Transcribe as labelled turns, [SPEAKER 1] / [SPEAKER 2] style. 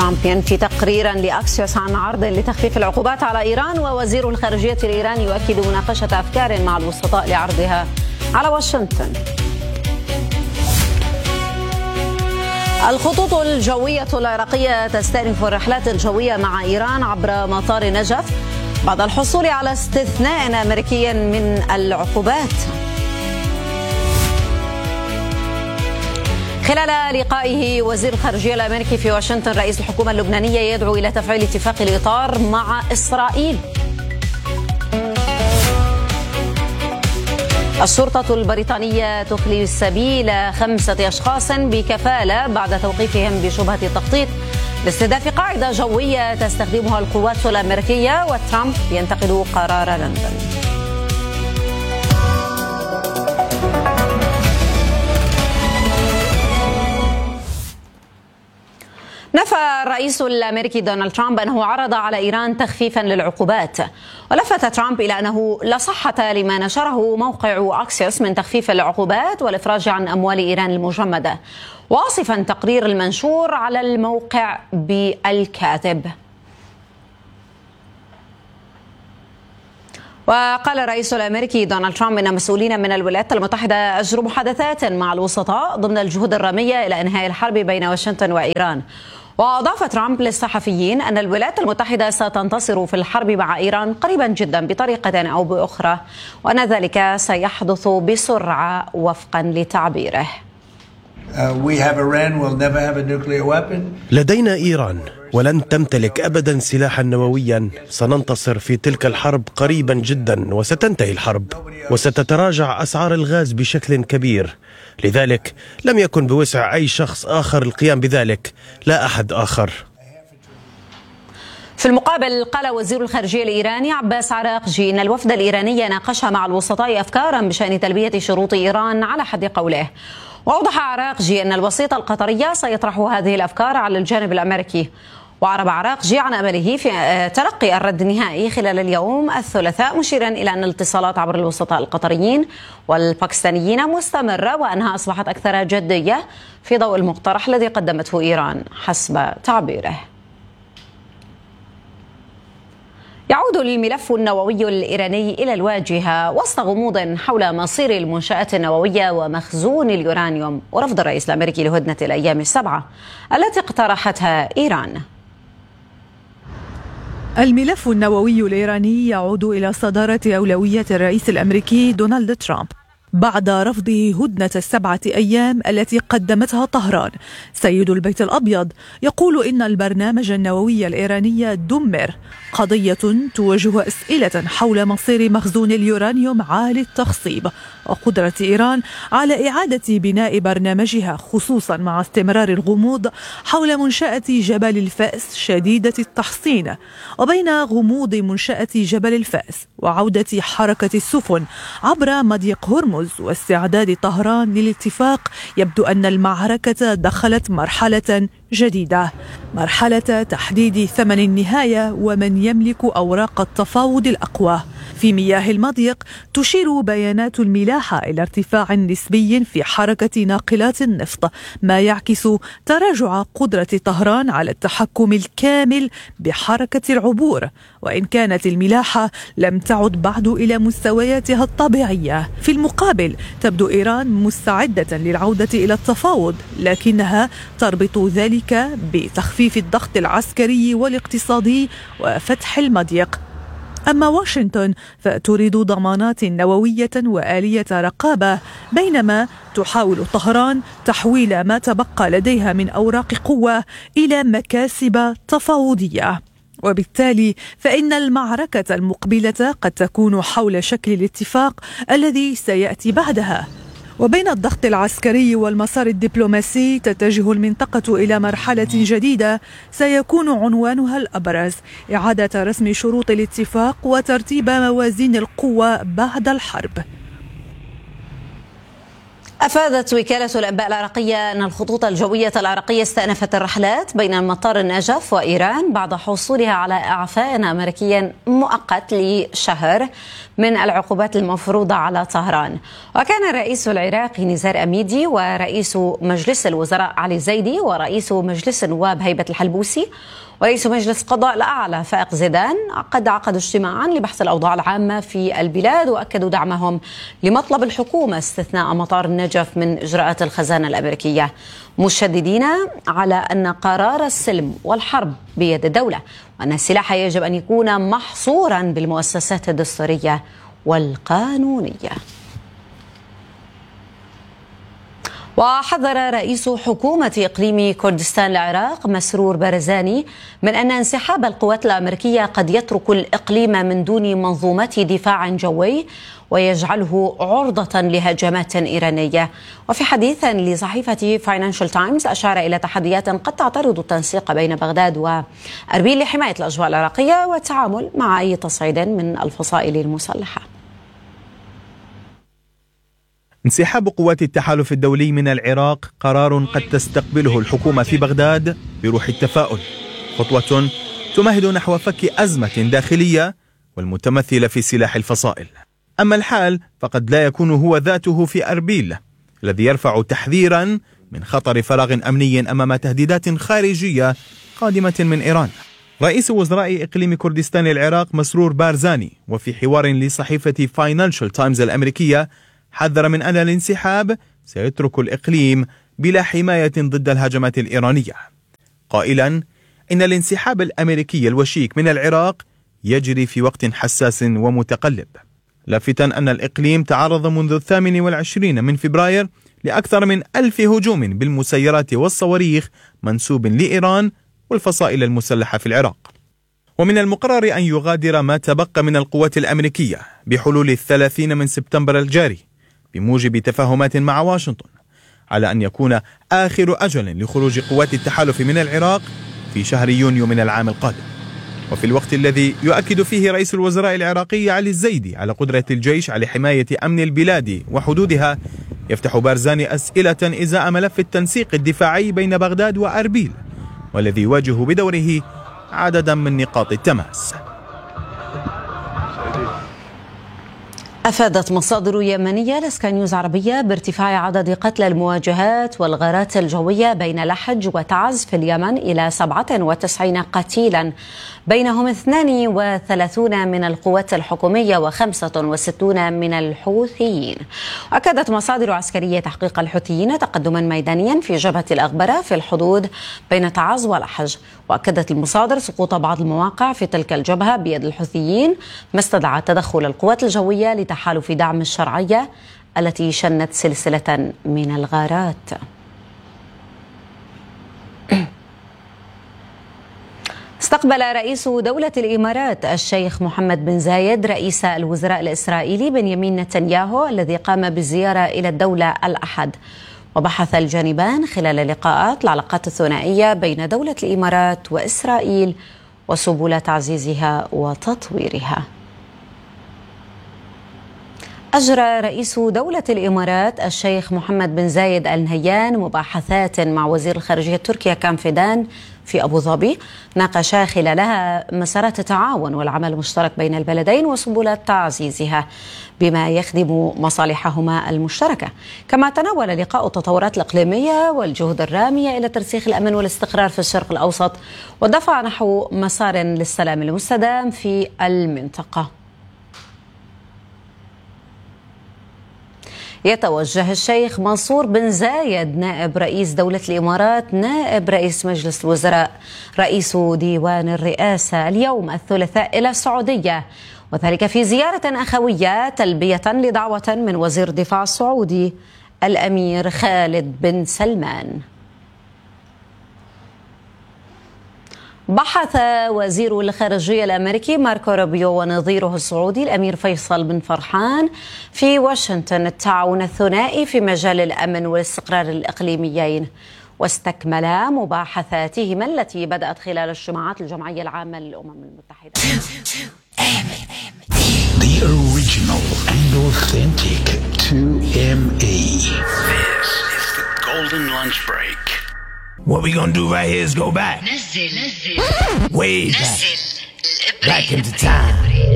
[SPEAKER 1] ترامب ينفي تقريرا لأكسيوس عن عرض لتخفيف العقوبات على إيران، ووزير الخارجية الإيراني يؤكد مناقشة أفكار مع الوسطاء لعرضها على واشنطن. الخطوط الجوية العراقية تستأنف الرحلات الجوية مع إيران عبر مطار نجف بعد الحصول على استثناء أمريكي من العقوبات. خلال لقائه وزير الخارجية الأمريكي في واشنطن، رئيس الحكومة اللبنانية يدعو إلى تفعيل اتفاق الإطار مع إسرائيل. الشرطة البريطانية تخلي سبيل 5 أشخاص بكفالة بعد توقيفهم بشبهة التخطيط لاستهداف قاعدة جوية تستخدمها القوات الأمريكية، وترامب ينتقد قرار لندن. نفى الرئيس الأمريكي دونالد ترامب أنه عرض على إيران تخفيفا للعقوبات، ولفت ترامب إلى أنه لا صحة لما نشره موقع أكسيوس من تخفيف العقوبات والإفراج عن أموال إيران المجمدة، واصفا تقرير المنشور على الموقع بالكاذب. وقال الرئيس الأمريكي دونالد ترامب إن مسؤولين من الولايات المتحدة أجروا محادثات مع الوسطاء ضمن الجهود الرامية إلى إنهاء الحرب بين واشنطن وإيران. وأضاف ترامب للصحفيين أن الولايات المتحدة ستنتصر في الحرب مع إيران قريبا جدا بطريقة أو بأخرى، وأن ذلك سيحدث بسرعة وفقا لتعبيره.
[SPEAKER 2] لدينا إيران ولن تمتلك أبدا سلاحا نوويا. سننتصر في تلك الحرب قريبا جدا، وستنتهي الحرب وستتراجع أسعار الغاز بشكل كبير. لذلك لم يكن بوسع أي شخص آخر القيام بذلك، لا أحد آخر.
[SPEAKER 1] في المقابل، قال وزير الخارجية الإيراني عباس عراقجي إن الوفد الإيراني ناقش مع الوسطاء أفكارا بشأن تلبية شروط إيران على حد قوله. وأوضح عراقجي أن الوسيط القطري سيطرح هذه الأفكار على الجانب الأمريكي. وعرب عراقجي عن أمله في تلقي الرد النهائي خلال اليوم الثلاثاء، مشيرا إلى أن الاتصالات عبر الوسطاء القطريين والباكستانيين مستمرة، وأنها أصبحت أكثر جدية في ضوء المقترح الذي قدمته إيران حسب تعبيره. يعود الملف النووي الإيراني إلى الواجهة وسط غموض حول مصير المنشآت النووية ومخزون اليورانيوم، ورفض الرئيس الأمريكي لهدنة الأيام ال7 التي اقترحتها إيران.
[SPEAKER 3] الملف النووي الإيراني يعود إلى صدارة أولوية الرئيس الأمريكي دونالد ترامب بعد رفض هدنة ال7 أيام التي قدمتها طهران. سيد البيت الأبيض يقول إن البرنامج النووي الإيراني دمر، قضية توجه أسئلة حول مصير مخزون اليورانيوم عالي التخصيب وقدرة إيران على إعادة بناء برنامجها، خصوصا مع استمرار الغموض حول منشأة جبل الفأس شديدة التحصين. وبين غموض منشأة جبل الفأس وعودة حركة السفن عبر مضيق هرمز واستعداد طهران للاتفاق، يبدو أن المعركة دخلت مرحلة جديدة، مرحلة تحديد ثمن النهاية ومن يملك أوراق التفاوض الأقوى. في مياه المضيق تشير بيانات الملاحة إلى ارتفاع نسبي في حركة ناقلات النفط، ما يعكس تراجع قدرة طهران على التحكم الكامل بحركة العبور، وإن كانت الملاحة لم تعد بعد إلى مستوياتها الطبيعية. في المقابل تبدو إيران مستعدة للعودة إلى التفاوض، لكنها تربط ذلك بتخفيف الضغط العسكري والاقتصادي وفتح المضيق. أما واشنطن فتريد ضمانات نووية وآلية رقابة، بينما تحاول طهران تحويل ما تبقى لديها من أوراق قوة إلى مكاسب تفاوضية. وبالتالي فإن المعركة المقبلة قد تكون حول شكل الاتفاق الذي سيأتي بعدها. وبين الضغط العسكري والمسار الدبلوماسي تتجه المنطقة إلى مرحلة جديدة سيكون عنوانها الأبرز إعادة رسم شروط الاتفاق وترتيب موازين القوى بعد الحرب.
[SPEAKER 1] أفادت وكالة الأنباء العراقية أن الخطوط الجوية العراقية استأنفت الرحلات بين مطار النجف وإيران بعد حصولها على إعفاء أمريكي مؤقت لشهر من العقوبات المفروضة على طهران. وكان الرئيس العراقي نزار أميدي ورئيس مجلس الوزراء علي زيدي ورئيس مجلس النواب هيبة الحلبوسي ورئيس مجلس القضاء الأعلى فائق زيدان قد عقدوا اجتماعا لبحث الأوضاع العامة في البلاد، وأكدوا دعمهم لمطلب الحكومة استثناء مطار النجف من إجراءات الخزانة الأمريكية، مشددين على أن قرار السلم والحرب بيد الدولة، وأن السلاح يجب أن يكون محصورا بالمؤسسات الدستورية والقانونية. وحذر رئيس حكومة إقليم كردستان العراق مسرور بارزاني من أن انسحاب القوات الأمريكية قد يترك الإقليم من دون منظومة دفاع جوي ويجعله عرضة لهجمات إيرانية. وفي حديث لصحيفة فاينانشال تايمز أشار إلى تحديات قد تعترض التنسيق بين بغداد وأربيل لحماية الأجواء العراقية والتعامل مع أي تصعيد من الفصائل المسلحة.
[SPEAKER 4] انسحاب قوات التحالف الدولي من العراق قرار قد تستقبله الحكومة في بغداد بروح التفاؤل، خطوة تمهد نحو فك أزمة داخلية والمتمثلة في سلاح الفصائل. أما الحال فقد لا يكون هو ذاته في أربيل الذي يرفع تحذيرا من خطر فراغ أمني أمام تهديدات خارجية قادمة من إيران. رئيس وزراء إقليم كردستان العراق مسرور بارزاني وفي حوار لصحيفة فاينانشال تايمز الأمريكية حذر من أن الانسحاب سيترك الإقليم بلا حماية ضد الهجمات الإيرانية، قائلا إن الانسحاب الأمريكي الوشيك من العراق يجري في وقت حساس ومتقلب، لافتا أن الإقليم تعرض منذ 28 من فبراير لأكثر من 1000 هجوم بالمسيرات والصواريخ منسوب لإيران والفصائل المسلحة في العراق. ومن المقرر أن يغادر ما تبقى من القوات الأمريكية بحلول 30 من سبتمبر الجاري بموجب تفاهمات مع واشنطن، على أن يكون آخر أجل لخروج قوات التحالف من العراق في شهر يونيو من العام القادم. وفي الوقت الذي يؤكد فيه رئيس الوزراء العراقي علي الزيدي على قدرة الجيش على حماية أمن البلاد وحدودها، يفتح بارزاني أسئلة إزاء ملف التنسيق الدفاعي بين بغداد وأربيل، والذي يواجه بدوره عددا من نقاط التماس.
[SPEAKER 1] أفادت مصادر يمنية لسكاي نيوز عربية بارتفاع عدد قتلى المواجهات والغارات الجوية بين لحج وتعز في اليمن إلى 97 قتيلا، بينهم 32 من القوات الحكومية و65 من الحوثيين. أكدت مصادر عسكرية تحقيق الحوثيين تقدما ميدانيا في جبهة الأغبرة في الحدود بين تعز ولحج. وأكدت المصادر سقوط بعض المواقع في تلك الجبهة بيد الحوثيين، ما استدعى تدخل القوات الجوية لتحالف دعم الشرعية التي شنت سلسلة من الغارات. استقبل رئيس دولة الإمارات الشيخ محمد بن زايد رئيس الوزراء الإسرائيلي بنيامين نتنياهو الذي قام بالزيارة إلى الدولة الأحد. وبحث الجانبان خلال اللقاءات العلاقات الثنائية بين دولة الإمارات وإسرائيل وسبل تعزيزها وتطويرها. أجرى رئيس دولة الإمارات الشيخ محمد بن زايد آل نهيان مباحثات مع وزير الخارجية التركي كان فيدان في أبو ظبي، ناقشا خلالها مسارات التعاون والعمل المشترك بين البلدين وسبل تعزيزها بما يخدم مصالحهما المشتركة. كما تناول اللقاء التطورات الإقليمية والجهود الرامية إلى ترسيخ الأمن والاستقرار في الشرق الأوسط والدفع نحو مسار للسلام المستدام في المنطقة. يتوجه الشيخ منصور بن زايد نائب رئيس دولة الإمارات نائب رئيس مجلس الوزراء رئيس ديوان الرئاسة اليوم الثلاثاء إلى السعودية، وذلك في زيارة أخوية تلبية لدعوة من وزير الدفاع السعودي الأمير خالد بن سلمان. بحث وزير الخارجية الأمريكي ماركو روبيو ونظيره السعودي الأمير فيصل بن فرحان في واشنطن التعاون الثنائي في مجال الأمن والاستقرار الإقليميين، واستكملا مباحثاتهما التي بدأت خلال اجتماعات الجمعية العامة للأمم المتحدة.
[SPEAKER 5] The original and authentic 2ME. golden lunch break.
[SPEAKER 6] What we gonna do right here is go back. Way back. Back into time.